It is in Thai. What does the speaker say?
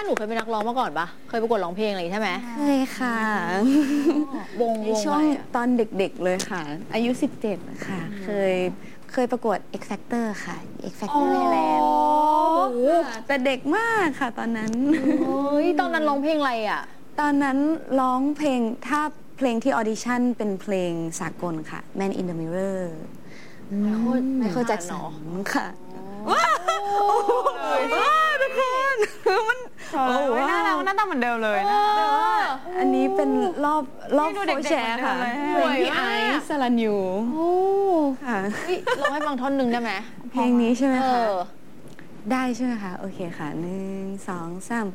หนูเคยเป็นนักร้องมาก่อนปะเคยประกวดร้องเพลงอะไรใช่ไหมเคยค่ะในช่วงตอนเด็กๆเลยค่ะอายุ17ค่ะเคยประกวด X Factor ค่ะ X Factor Thailand แต่เด็กมากค่ะตอนนั้นตอนนั้นร้องเพลงอะไรอ่ะตอนนั้นร้องเพลงถ้าเพลงที่ออดิชั่นเป็นเพลงสากลค่ะ Man in the Mirror ไมเคิลแจ็คสันค่ะว้าวทุกคนมันหน้าเราหน้าตาเหมือนเดิมเลยนะอันนี้เป็นรอบโฟแชร์ค่ะเพลงพี่ไอซ์สลันยูค่ะร้องให้ฟังท่อนหนึ่งได้ไหมเพลงนี้ใช่ไหมคะได้ใช่ไหมคะโอเคค่ะ1 2 3